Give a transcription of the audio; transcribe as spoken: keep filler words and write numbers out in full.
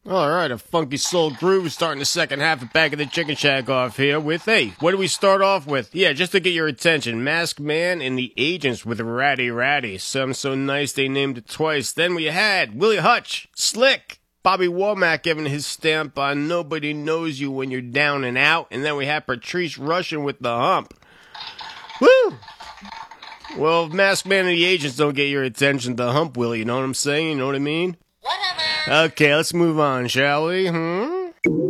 All right, a funky soul groove starting the second half of Back of the Chicken Shack off here with, hey, what do we start off with? Yeah, just to get your attention, Masked Man and the Agents with Ratty Ratty. Some so nice they named it twice. Then we had Willie Hutch, Slick, Bobby Womack giving his stamp on Nobody Knows You When You're Down and Out. And then we had Patrice Rushen with The Hump. Woo! Well, if Masked Man and the Agents don't get your attention, The Hump will, you know what I'm saying? You know what I mean? Whatever. Okay, let's move on, shall we? Hmm?